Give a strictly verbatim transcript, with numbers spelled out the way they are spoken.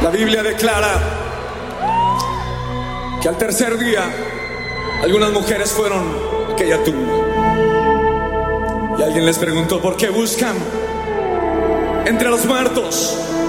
La Biblia declara que al tercer día algunas mujeres fueron a aquella tumba y alguien les preguntó: ¿por qué buscan entre los muertos